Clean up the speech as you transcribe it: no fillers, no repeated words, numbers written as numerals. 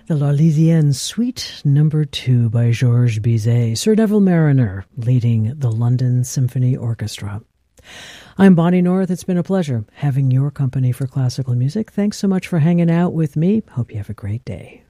The L'Arlésienne Suite No. 2 by Georges Bizet, Sir Neville Mariner leading the London Symphony Orchestra. I'm Bonnie North. It's been a pleasure having your company for classical music. Thanks so much for hanging out with me. Hope you have a great day.